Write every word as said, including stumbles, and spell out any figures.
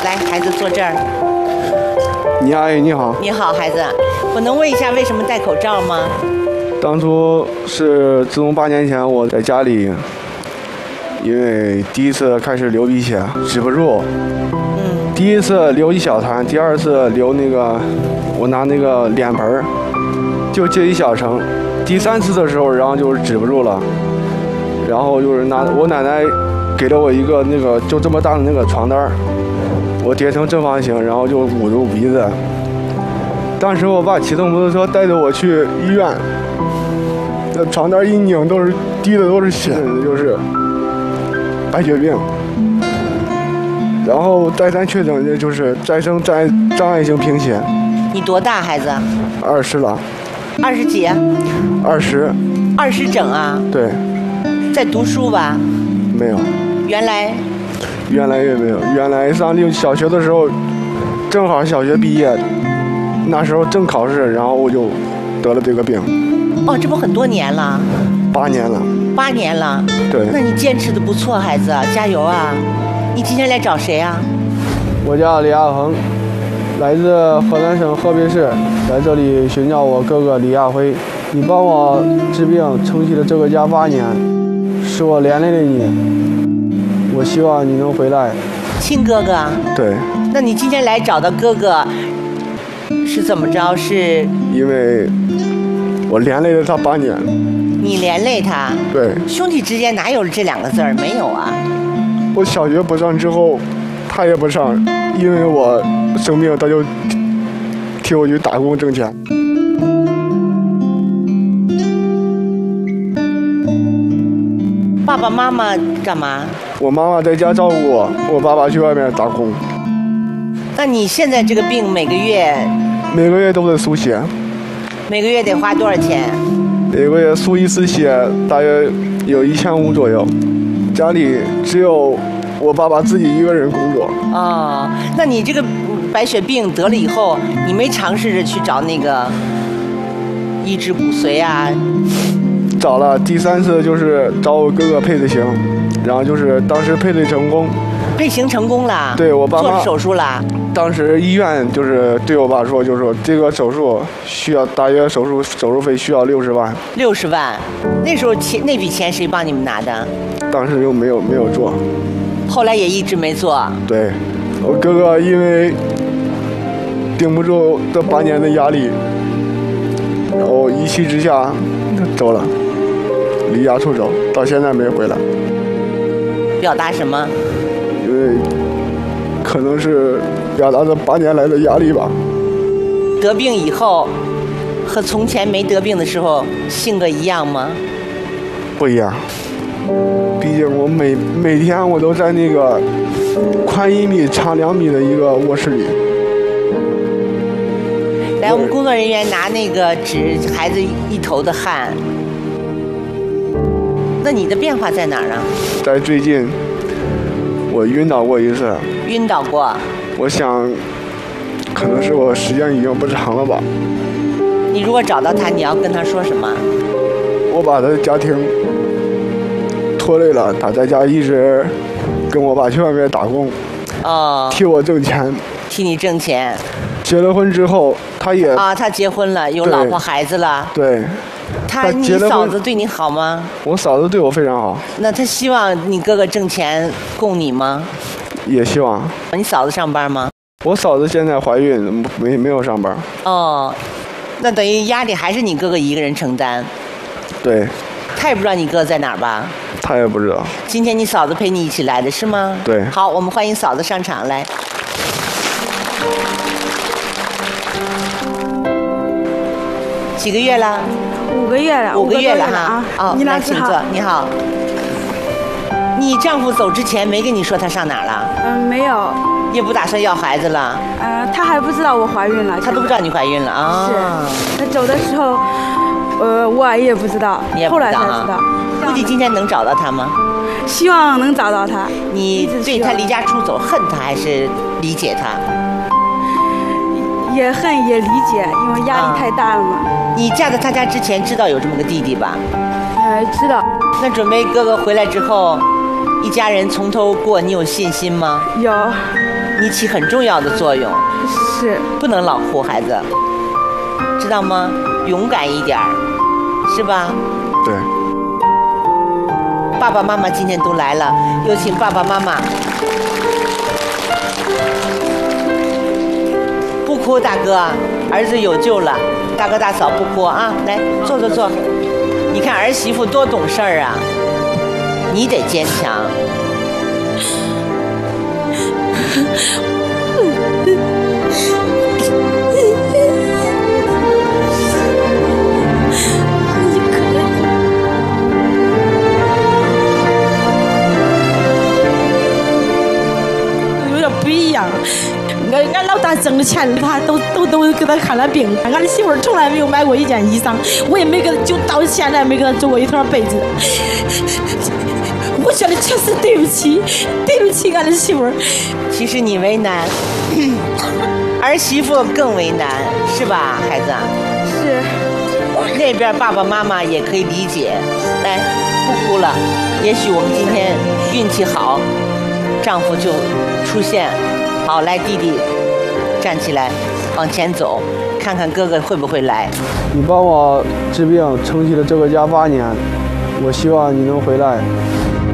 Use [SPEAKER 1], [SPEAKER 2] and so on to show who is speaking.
[SPEAKER 1] 来，孩子坐这儿。
[SPEAKER 2] 你阿姨你好。
[SPEAKER 1] 你好，孩子，我能问一下为什么戴口罩吗？
[SPEAKER 2] 当初是自从八年前我在家里，因为第一次开始流鼻血，止不住。
[SPEAKER 1] 嗯。
[SPEAKER 2] 第一次流一小滩，第二次流那个，我拿那个脸盆儿，就接一小层。第三次的时候，然后就是止不住了，然后就是拿我奶奶给了我一个那个就这么大的那个床单儿，我叠成正方形，然后就捂住鼻子。当时我爸骑着摩托车带着我去医院。那床单一拧都是滴的都是血，就是白血病。然后再三确诊的就是再生障碍障碍性贫血。
[SPEAKER 1] 你多大孩子？
[SPEAKER 2] 二十了。
[SPEAKER 1] 二十几？
[SPEAKER 2] 二十。
[SPEAKER 1] 二十整啊？
[SPEAKER 2] 对。
[SPEAKER 1] 在读书吧？
[SPEAKER 2] 没有。
[SPEAKER 1] 原来？
[SPEAKER 2] 原来也没有。原来上六小学的时候，正好小学毕业，那时候正考试，然后我就得了这个病。
[SPEAKER 1] 哦，这不很多年了，
[SPEAKER 2] 八年了，
[SPEAKER 1] 八年了。
[SPEAKER 2] 对，
[SPEAKER 1] 那你坚持的不错，孩子，加油啊！你今天来找谁啊？
[SPEAKER 2] 我叫李亚恒，来自河南省鹤壁市，在这里寻找我哥哥李亚辉。你帮我治病撑起了这个家八年，是我连累了你，我希望你能回来。
[SPEAKER 1] 亲哥哥？
[SPEAKER 2] 对。
[SPEAKER 1] 那你今天来找到哥哥，是怎么着？是
[SPEAKER 2] 因为我连累了他八年。
[SPEAKER 1] 你连累他？
[SPEAKER 2] 对。
[SPEAKER 1] 兄弟之间哪有这两个字儿？没有啊。
[SPEAKER 2] 我小学不上之后，他也不上，因为我生病，他就替我去打工挣钱。
[SPEAKER 1] 爸爸妈妈干嘛？
[SPEAKER 2] 我妈妈在家照顾我，我爸爸去外面打工。
[SPEAKER 1] 那你现在这个病每个月？
[SPEAKER 2] 每个月都得输血。
[SPEAKER 1] 每个月得花多少钱？
[SPEAKER 2] 每个月输一次血大约有一千五左右，家里只有我爸爸自己一个人工作。
[SPEAKER 1] 哦，那你这个白血病得了以后，你没尝试着去找那个移植骨髓啊？
[SPEAKER 2] 找了，第三次就是找我哥哥配的型，然后就是当时配对成功。
[SPEAKER 1] 配型成功了？
[SPEAKER 2] 对，我爸妈
[SPEAKER 1] 做手术了。
[SPEAKER 2] 当时医院就是对我爸说，就是说这个手术需要大约手术手术费需要六十万。
[SPEAKER 1] 六十万，那时候钱那笔钱谁帮你们拿的？
[SPEAKER 2] 当时又没有没有做。
[SPEAKER 1] 后来也一直没做。
[SPEAKER 2] 对，我哥哥因为顶不住这八年的压力，然后一气之下走了，离家出走，到现在没回来。
[SPEAKER 1] 表达什么？
[SPEAKER 2] 因为可能是表达这八年来的压力吧。
[SPEAKER 1] 得病以后和从前没得病的时候性格一样吗？
[SPEAKER 2] 不一样，毕竟我每每天我都在那个宽一米长两米的一个卧室里。
[SPEAKER 1] 来，我们工作人员拿那个纸，孩子一头的汗。那你的变化在哪儿啊？
[SPEAKER 2] 在最近，我晕倒过一次。
[SPEAKER 1] 晕倒过？
[SPEAKER 2] 我想，可能是我时间已经不长了吧。
[SPEAKER 1] 你如果找到他，你要跟他说什么？
[SPEAKER 2] 我把他的家庭拖累了，他在家一直跟我爸去外面打工，
[SPEAKER 1] 哦，
[SPEAKER 2] 替我挣钱，
[SPEAKER 1] 替你挣钱。
[SPEAKER 2] 结了婚之后，他也
[SPEAKER 1] 啊，他结婚了，有老婆孩子了。
[SPEAKER 2] 对。
[SPEAKER 1] 他，你嫂子对你好吗？
[SPEAKER 2] 我嫂子对我非常好。
[SPEAKER 1] 那他希望你哥哥挣钱供你吗？
[SPEAKER 2] 也希望。
[SPEAKER 1] 你嫂子上班吗？
[SPEAKER 2] 我嫂子现在怀孕，没没有上班。
[SPEAKER 1] 哦，那等于压力还是你哥哥一个人承担。
[SPEAKER 2] 对。
[SPEAKER 1] 他也不知道你哥在哪儿吧？
[SPEAKER 2] 他也不知道。
[SPEAKER 1] 今天你嫂子陪你一起来的是吗？
[SPEAKER 2] 对。
[SPEAKER 1] 好，我们欢迎嫂子上场来。几个月了？
[SPEAKER 3] 五个月了。
[SPEAKER 1] 五个月了哈。
[SPEAKER 3] 啊。
[SPEAKER 1] 哦，来，请坐。你好。你丈夫走之前没跟你说他上哪儿了？
[SPEAKER 3] 嗯，没有。
[SPEAKER 1] 也不打算要孩子了？
[SPEAKER 3] 呃，他还不知道我怀孕了。
[SPEAKER 1] 他都不知道你怀孕了啊？
[SPEAKER 3] 是。他走的时候，呃，我也不知道。
[SPEAKER 1] 你也不知道。
[SPEAKER 3] 后来才知道。
[SPEAKER 1] 估计今天能找到他吗？
[SPEAKER 3] 希望能找到他。
[SPEAKER 1] 你对他离家出走恨他还是理解他？
[SPEAKER 3] 也恨也理解，因为压力太大了嘛。
[SPEAKER 1] 啊、你嫁到他家之前知道有这么个弟弟吧？
[SPEAKER 3] 呃，知道。
[SPEAKER 1] 那准备哥哥回来之后， 一家人从头过，你有信心吗？
[SPEAKER 3] 有，
[SPEAKER 1] 你起很重要的作用，
[SPEAKER 3] 是
[SPEAKER 1] 不能老护孩子，知道吗？勇敢一点儿，是吧？
[SPEAKER 2] 对。
[SPEAKER 1] 爸爸妈妈今天都来了，有请爸爸妈妈。不哭，大哥，儿子有救了。大哥大嫂不哭啊，来坐坐坐。你看儿媳妇多懂事儿啊，你得坚强。
[SPEAKER 3] 有点不一样。俺俺老大挣的钱，他都都都给他看了病。俺的媳妇儿从来没有买过一件衣裳，我也没给他，就到现在没给他做过一条被子。我觉得确实对不起，对不起俺的媳妇儿。
[SPEAKER 1] 其实你为难，儿媳妇更为难，是吧，孩子？
[SPEAKER 3] 是。
[SPEAKER 1] 那边爸爸妈妈也可以理解。来，不哭了。也许我们今天运气好，丈夫就出现。好，来，弟弟，站起来，往前走，看看哥哥会不会来。
[SPEAKER 2] 你帮我治病，撑起了这个家八年，我希望你能回来。